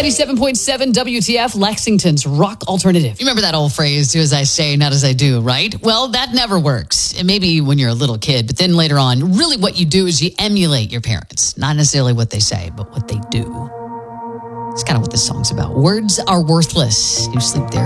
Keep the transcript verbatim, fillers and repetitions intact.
ninety-seven point seven W T F, Lexington's rock alternative. You remember that old phrase, do as I say, not as I do, right? Well, that never works. And maybe when you're a little kid, but then later on, really what you do is you emulate your parents. Not necessarily what they say, but what they do. It's kind of what this song's about. Words are worthless. You sleep there.